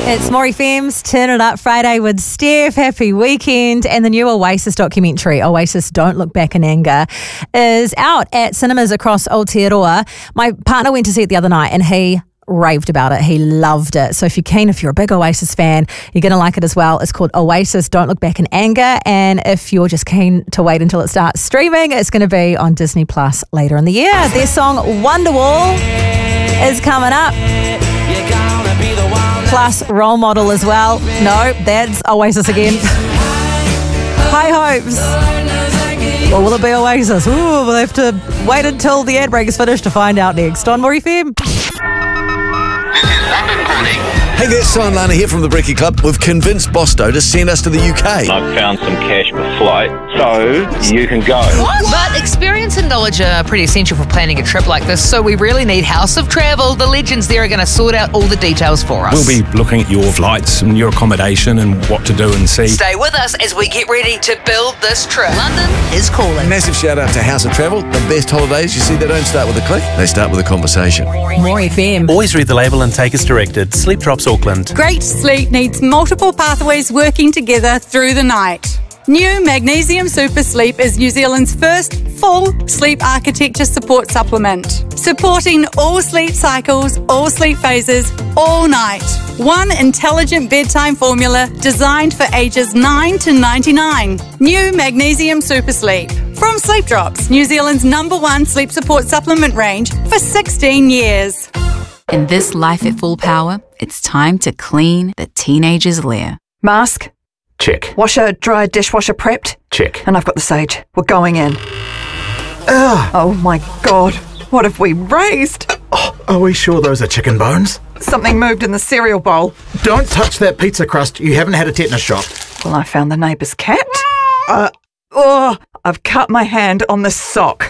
It's More FM's Turn It Up Friday with Steph. Happy weekend. And the new Oasis documentary, Oasis Don't Look Back in Anger, is out at cinemas across Aotearoa. My partner went to see it the other night and he raved about it. He loved it. So if you're keen, if you're a big Oasis fan, you're going to like it as well. It's called Oasis Don't Look Back in Anger. And if you're just keen to wait until it starts streaming, it's going to be on Disney Plus later in the year. Their song Wonderwall is coming up. Plus Role Model as well. No, that's Oasis again. High hopes. Or will it be Oasis? Ooh, we'll have to wait until the ad break is finished to find out next on More FM. Hey there, Simon Lana here from the Brekkie Club. We've convinced Bosto to send us to the UK. I've found some cash for flight, so you can go. What? But experience and knowledge are pretty essential for planning a trip like this, so we really need House of Travel. The legends there are going to sort out all the details for us. We'll be looking at your flights and your accommodation and what to do and see. Stay with us as we get ready to build this trip. London is calling. Massive shout out to House of Travel. The best holidays, you see, they don't start with a click, they start with a conversation. More FM. Always read the label and take as directed. Sleep Drops Auckland. Great sleep needs multiple pathways working together through the night. New Magnesium Super Sleep is New Zealand's first full sleep architecture support supplement, supporting all sleep cycles, all sleep phases, all night. One intelligent bedtime formula designed for ages 9 to 99. New Magnesium Super Sleep. From Sleep Drops, New Zealand's #1 sleep support supplement range for 16 years. In this life at full power, it's time to clean the teenager's lair. Mask? Check. Washer, dryer, dishwasher prepped? Check. And I've got the sage. We're going in. Ugh. Oh my God. What have we raised? Oh, are we sure those are chicken bones? Something moved in the cereal bowl. Don't touch that pizza crust. You haven't had a tetanus shot. Well, I found the neighbour's cat. I've cut my hand on this sock.